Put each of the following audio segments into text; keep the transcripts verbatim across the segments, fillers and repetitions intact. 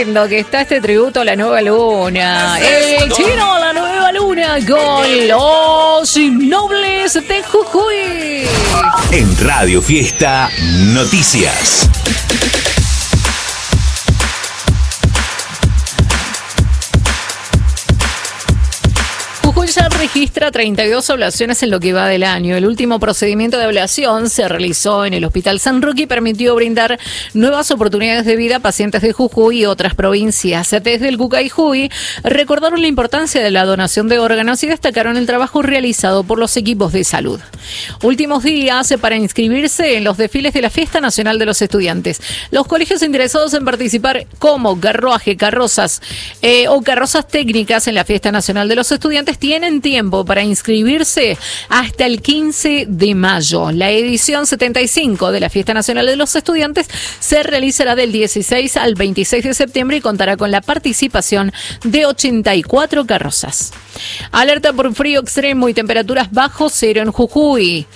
lindo que está este tributo a la nueva luna. El chino a la nueva luna con los Innobles de Jujuy. En Radio Fiesta Noticias. Jujuy ya registra treinta y dos ablaciones en lo que va del año. El último procedimiento de ablación se realizó en el Hospital San Roque y permitió brindar nuevas oportunidades de vida a pacientes de Jujuy y otras provincias. Desde el Cucayjuy recordaron la importancia de la donación de órganos y destacaron el trabajo realizado por los equipos de salud. Últimos días para inscribirse en los desfiles de la Fiesta Nacional de los Estudiantes. Los colegios interesados en participar como carruaje, carrozas eh, o carrozas técnicas en la Fiesta Nacional de los Estudiantes tienen tiempo para inscribirse hasta el quince de mayo. La edición setenta y cinco de la Fiesta Nacional de los Estudiantes se realizará del dieciséis al veintiséis de septiembre y contará con la participación de ochenta y cuatro carrozas. Alerta por frío extremo y temperaturas bajo cero en Jujuy.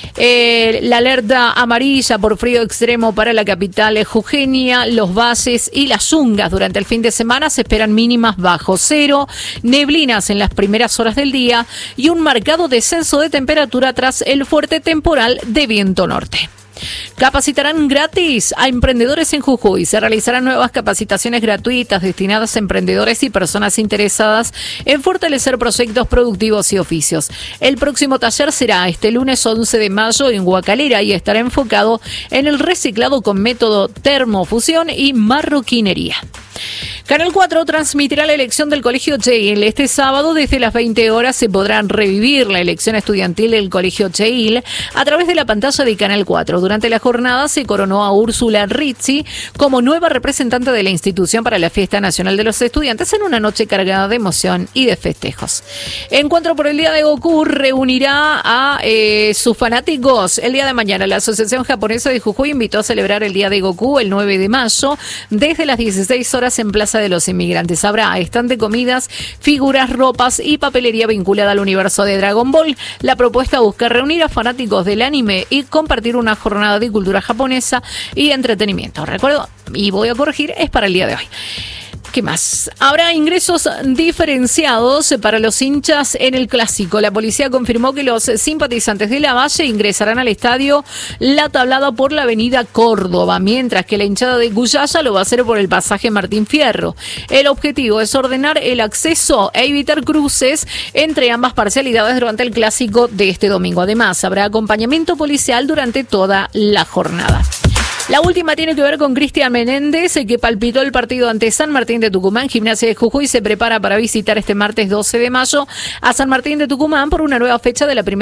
Eh, la alerta amarilla por frío extremo para la capital jujeña, los valles y las yungas. Durante el fin de semana se esperan mínimas bajo cero, neblinas en las primeras horas del día y un marcado descenso de temperatura tras el fuerte temporal de viento norte. Capacitarán gratis a emprendedores en Jujuy. Se realizarán nuevas capacitaciones gratuitas destinadas a emprendedores y personas interesadas en fortalecer proyectos productivos y oficios. El próximo taller será este lunes once de mayo en Huacalera y estará enfocado en el reciclado con método termofusión y marroquinería. Canal cuatro transmitirá la elección del Colegio Cheil. Este sábado desde las veinte horas se podrán revivir la elección estudiantil del Colegio Cheil a través de la pantalla de Canal cuatro. Durante la jornada se coronó a Úrsula Rizzi como nueva representante de la institución para la Fiesta Nacional de los Estudiantes en una noche cargada de emoción y de festejos. Encuentro por el Día de Goku reunirá a eh, sus fanáticos el día de mañana. La Asociación Japonesa de Jujuy invitó a celebrar el Día de Goku el nueve de mayo desde las dieciséis horas en Plaza de los Inmigrantes. Habrá stand de comidas, figuras, ropas y papelería vinculada al universo de Dragon Ball. La propuesta busca reunir a fanáticos del anime y compartir una jornada de cultura japonesa y entretenimiento. Recuerdo, y voy a corregir, es para el día de hoy. ¿Qué más? Habrá ingresos diferenciados para los hinchas en el Clásico. La policía confirmó que los simpatizantes de Lavalle ingresarán al estadio La Tablada por la avenida Córdoba, mientras que la hinchada de Cuyaya lo va a hacer por el pasaje Martín Fierro. El objetivo es ordenar el acceso e evitar cruces entre ambas parcialidades durante el Clásico de este domingo. Además, habrá acompañamiento policial durante toda la jornada. La última tiene que ver con Cristian Menéndez, que palpitó el partido ante San Martín de Tucumán. Gimnasia de Jujuy se prepara para visitar este martes doce de mayo a San Martín de Tucumán por una nueva fecha de la primera